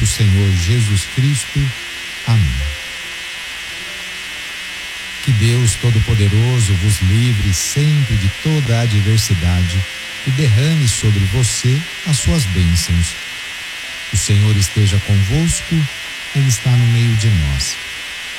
nosso Senhor Jesus Cristo. Amém. Que Deus Todo-Poderoso vos livre sempre de toda a adversidade e derrame sobre você as suas bênçãos. O Senhor esteja convosco, Ele está no meio de nós.